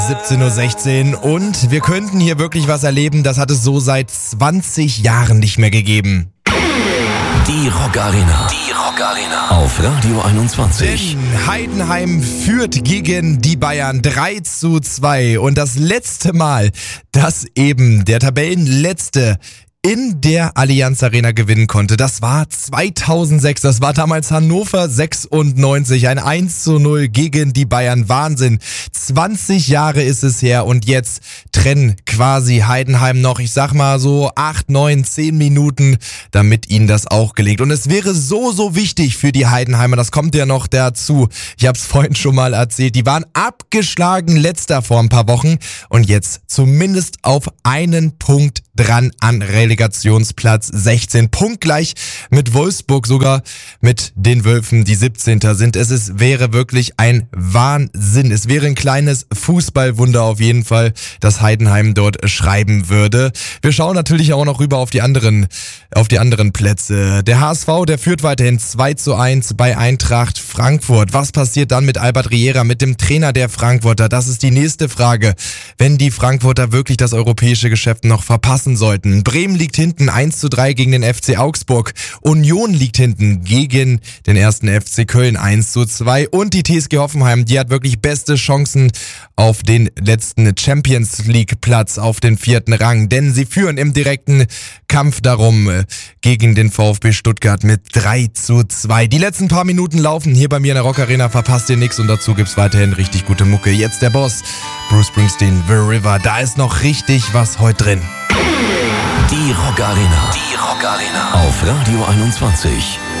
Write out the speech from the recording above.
17:16 Uhr und wir könnten hier wirklich was erleben, das hat es so seit 20 Jahren nicht mehr gegeben. Die Rock Arena. Die Rock Arena. Auf Radio 21. Denn Heidenheim führt gegen die Bayern 3:2 und das letzte Mal, dass eben der Tabellenletzte in der Allianz Arena gewinnen konnte. Das war 2006, das war damals Hannover 96, ein 1:0 gegen die Bayern. Wahnsinn, 20 Jahre ist es her und jetzt trennen quasi Heidenheim noch, ich sag mal so 8, 9, 10 Minuten, damit ihnen das auch gelingt. Und es wäre so wichtig für die Heidenheimer, das kommt ja noch dazu. Ich hab's vorhin schon mal erzählt, die waren abgeschlagen letzter vor ein paar Wochen und jetzt zumindest auf einen Punkt dran an Relegationsplatz 16. Punktgleich mit Wolfsburg, sogar mit den Wölfen, die 17. sind. Es wäre wirklich ein Wahnsinn. Es wäre ein kleines Fußballwunder auf jeden Fall, dass Heidenheim dort schreiben würde. Wir schauen natürlich auch noch rüber auf die anderen Plätze. Der HSV, der führt weiterhin 2:1 bei Eintracht Frankfurt. Was passiert dann mit Albert Riera, mit dem Trainer der Frankfurter? Das ist die nächste Frage. Wenn die Frankfurter wirklich das europäische Geschäft noch verpassen sollten. Bremen liegt hinten 1:3 gegen den FC Augsburg. Union liegt hinten gegen den ersten FC Köln 1:2 und die TSG Hoffenheim, die hat wirklich beste Chancen auf den letzten Champions League Platz, auf den 4. Rang, denn sie führen im direkten Kampf darum gegen den VfB Stuttgart mit 3:2. Die letzten paar Minuten laufen hier bei mir in der Rock Arena, verpasst ihr nichts und dazu gibt's weiterhin richtig gute Mucke. Jetzt der Boss, Bruce Springsteen, The River, da ist noch richtig was heute drin. Die Rock Arena. Die Rock Arena. Auf Radio 21.